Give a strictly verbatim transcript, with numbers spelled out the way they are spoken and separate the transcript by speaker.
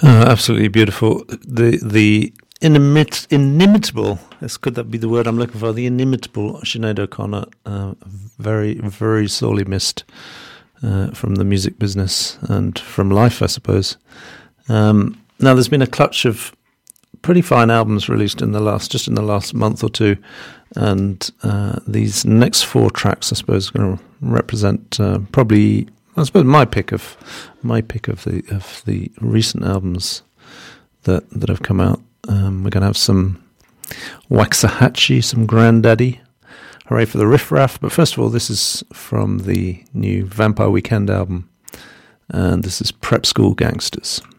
Speaker 1: Oh, absolutely beautiful. The the inimit, inimitable, is, could that be the word I'm looking for? The inimitable Sinead O'Connor, uh, very, very sorely missed uh, from the music business and from life, I suppose. Um, now, there's been a clutch of pretty fine albums released in the last, just in the last month or two, and uh, these next four tracks, I suppose, are going to represent uh, probably, I suppose, my pick of my pick of the of the recent albums that that have come out. Um, we're going to have some Waxahachie, some Grandaddy, hooray for the Riff Raff. But first of all, this is from the new Vampire Weekend album, and this is Prep School Gangsters.